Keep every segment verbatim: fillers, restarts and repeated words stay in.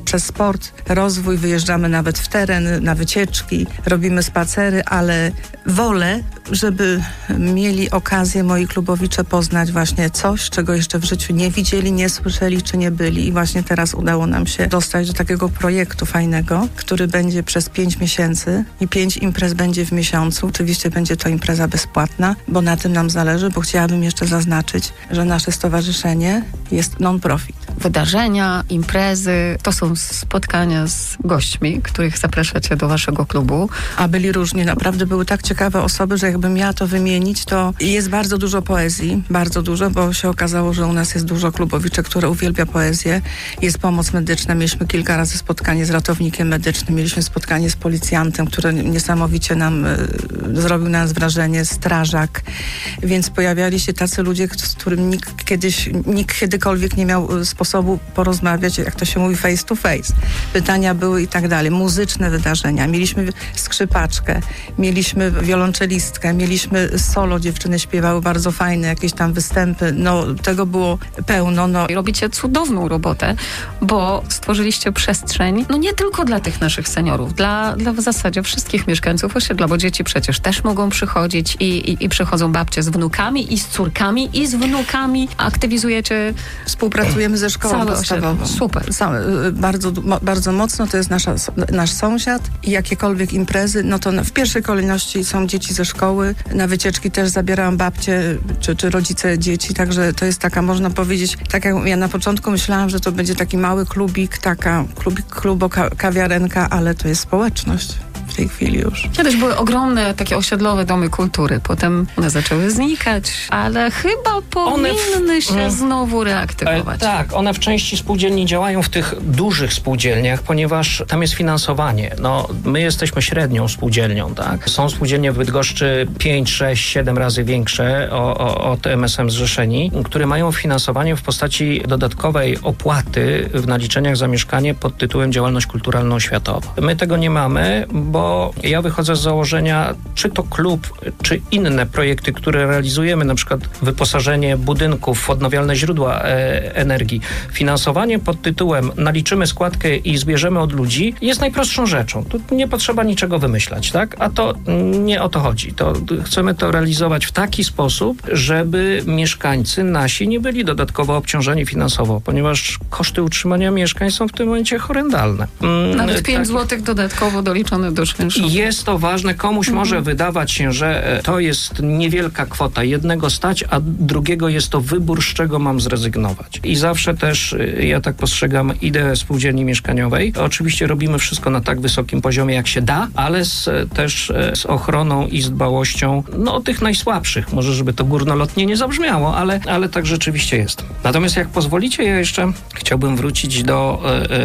poprzez sport, rozwój, wyjeżdżamy nawet w teren, na wycieczki, robimy spacery, ale wolę, żeby mieli okazję moi klubowicze poznać właśnie coś, czego jeszcze w życiu nie widzieli, nie słyszeli, czy nie byli. I właśnie teraz udało nam się dostać do takiego projektu fajnego, który będzie przez pięć miesięcy i pięć imprez będzie w miesiącu. Oczywiście będzie to impreza bezpłatna, bo na tym nam zależy, bo chciałabym jeszcze zaznaczyć, że nasze stowarzyszenie jest non-profit. Wydarzenia, imprezy, to są spotkania z gośćmi, których zapraszacie do waszego klubu. A byli różni, naprawdę były tak ciekawe osoby, że jakbym miała to wymienić, to jest bardzo dużo poezji, bardzo dużo, bo się okazało, że u nas jest dużo klubowiczek, które uwielbia poezję. Jest pomoc medyczna, mieliśmy kilka razy spotkanie z ratownikiem medycznym, mieliśmy spotkanie z policjantem, który niesamowicie nam y, zrobił na nas wrażenie, strażak, więc pojawiali się tacy ludzie, z którymi nikt kiedyś, nikt kiedykolwiek nie miał sposobu porozmawiać, jak to się mówi, face to face. Pytania były i tak dalej. Muzyczne wydarzenia. Mieliśmy skrzypaczkę, mieliśmy wiolonczelistkę, mieliśmy solo, dziewczyny śpiewały bardzo fajne, jakieś tam występy. No, tego było pełno. No. I robicie cudowną robotę, bo stworzyliście przestrzeń, no nie tylko dla tych naszych seniorów, dla, dla w zasadzie wszystkich mieszkańców osiedla, bo dzieci przecież też mogą przychodzić i, i, i przychodzą babcie z wnukami i z córkami i z wnukami. Aktywizujecie... Współpracujemy ze szkołą podstawową. Super. Całe, bardzo, bardzo mocno, to jest nasza, nasz sąsiad i jakiekolwiek imprezy, no to w pierwszej kolejności są dzieci ze szkoły. Na wycieczki też zabierałam babcie czy, czy rodzice dzieci, także to jest taka, można powiedzieć, tak jak ja na początku myślałam, że to będzie taki mały klubik, taka klubik, klubo, kawiarenka, ale to jest społeczność. W tej chwili już. Kiedyś były ogromne takie osiedlowe domy kultury, potem one zaczęły znikać, ale chyba powinny w... się znowu reaktywować. E, tak, one w części spółdzielni działają w tych dużych spółdzielniach, ponieważ tam jest finansowanie. No, my jesteśmy średnią spółdzielnią, tak? Są spółdzielnie w Bydgoszczy pięć, sześć, siedem razy większe o, o, od M S M Zrzeszeni, które mają finansowanie w postaci dodatkowej opłaty w naliczeniach za mieszkanie pod tytułem działalność kulturalno-oświatowa. My tego nie mamy, bo bo ja wychodzę z założenia, czy to klub, czy inne projekty, które realizujemy, na przykład wyposażenie budynków w odnawialne źródła e, energii, finansowanie pod tytułem naliczymy składkę i zbierzemy od ludzi, jest najprostszą rzeczą. Tu nie potrzeba niczego wymyślać, tak? A to nie o to chodzi. To chcemy to realizować w taki sposób, żeby mieszkańcy nasi nie byli dodatkowo obciążeni finansowo, ponieważ koszty utrzymania mieszkań są w tym momencie horrendalne. Nawet pięć złotych dodatkowo doliczone do czynszu. Jest to ważne. Komuś mhm. może wydawać się, że to jest niewielka kwota. Jednego stać, a drugiego jest to wybór, z czego mam zrezygnować. I zawsze też, ja tak postrzegam ideę spółdzielni mieszkaniowej. Oczywiście robimy wszystko na tak wysokim poziomie, jak się da, ale z, też z ochroną i z dbałością no, o tych najsłabszych. Może, żeby to górnolotnie nie zabrzmiało, ale, ale tak rzeczywiście jest. Natomiast jak pozwolicie, ja jeszcze chciałbym wrócić do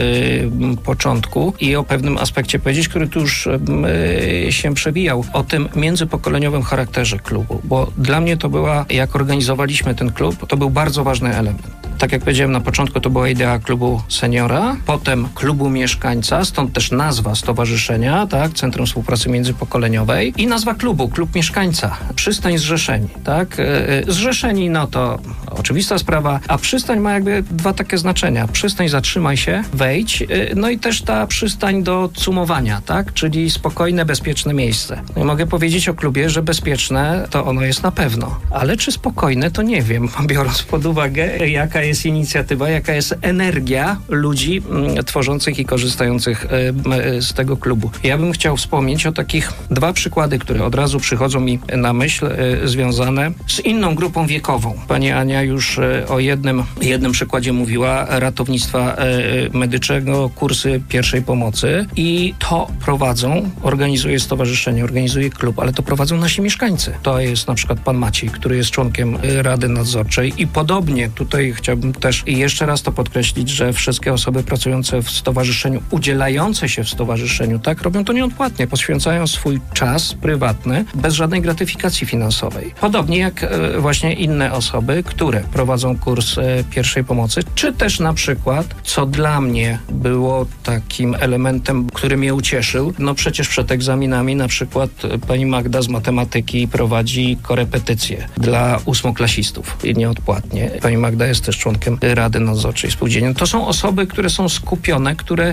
yy, początku i o pewnym aspekcie powiedzieć, który tu już yy, się przewijał, o tym międzypokoleniowym charakterze klubu, bo dla mnie to była, jak organizowaliśmy ten klub, to był bardzo ważny element. Tak jak powiedziałem na początku, to była idea klubu seniora, potem klubu mieszkańca, stąd też nazwa stowarzyszenia, tak, Centrum Współpracy Międzypokoleniowej i nazwa klubu, klub mieszkańca, przystań Zrzeszeni, tak, Zrzeszeni, no to oczywista sprawa, a przystań ma jakby dwa takie znaczenia, przystań zatrzymaj się, wejdź, no i też ta przystań do cumowania, tak, czyli spokojne, bezpieczne miejsce. No i mogę powiedzieć o klubie, że bezpieczne to ono jest na pewno, ale czy spokojne, to nie wiem, biorąc pod uwagę, jaka jest inicjatywa, jaka jest energia ludzi m, tworzących i korzystających y, z tego klubu. Ja bym chciał wspomnieć o takich dwa przykłady, które od razu przychodzą mi na myśl, y, związane z inną grupą wiekową. Pani Ania już y, o jednym, jednym przykładzie mówiła, ratownictwa y, medycznego, kursy pierwszej pomocy i to prowadzą, organizuje stowarzyszenie, organizuje klub, ale to prowadzą nasi mieszkańcy. To jest na przykład pan Maciej, który jest członkiem y, Rady Nadzorczej i podobnie tutaj chciałbym też i jeszcze raz to podkreślić, że wszystkie osoby pracujące w stowarzyszeniu, udzielające się w stowarzyszeniu, tak, robią to nieodpłatnie, poświęcają swój czas prywatny, bez żadnej gratyfikacji finansowej. Podobnie jak e, właśnie inne osoby, które prowadzą kurs e, pierwszej pomocy, czy też na przykład, co dla mnie było takim elementem, który mnie ucieszył, no przecież przed egzaminami na przykład pani Magda z matematyki prowadzi korepetycje dla ósmoklasistów i nieodpłatnie. Pani Magda jest też członkiem Rady Nadzorczej Spółdzielni. To są osoby, które są skupione, które